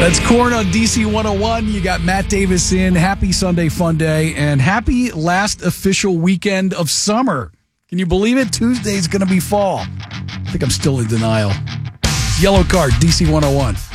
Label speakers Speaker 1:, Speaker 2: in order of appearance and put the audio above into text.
Speaker 1: That's Korn on DC 101. You got Matt Davis in. Happy Sunday Fun Day and happy last official weekend of summer. Can you believe it? Tuesday's going to be fall. I think I'm still in denial. Yellow Card, DC 101.